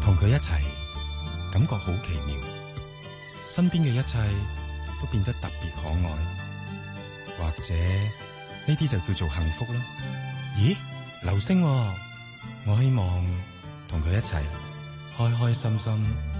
同佢一齊，感覺好奇妙，身邊嘅一切都變得特別可愛，或者呢啲就叫做幸福啦。咦，流星喎，我希望同佢一齊開開心心